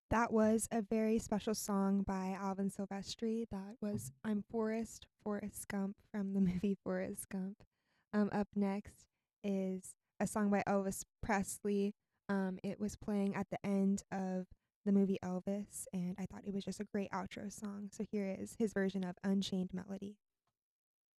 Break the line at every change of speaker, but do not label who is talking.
That was a very special song by Alvin Silvestri. That was I'm Forrest Gump from the movie Forrest Gump. Up next is a song by Elvis Presley. It was playing at the end of the movie Elvis, and I thought it was just a great outro song. So here is his version of Unchained Melody.